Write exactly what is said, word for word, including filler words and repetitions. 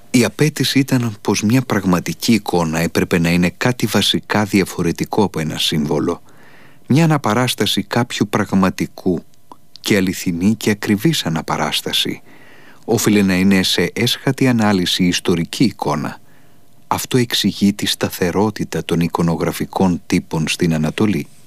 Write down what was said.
Η απέτηση ήταν πως μια πραγματική εικόνα έπρεπε να είναι κάτι βασικά διαφορετικό από ένα σύμβολο, μια αναπαράσταση κάποιου πραγματικού, και αληθινή και ακριβής αναπαράσταση. Όφιλε να είναι σε έσχατη ανάλυση ιστορική εικόνα. Αυτό εξηγεί τη σταθερότητα των εικονογραφικών τύπων στην Ανατολή.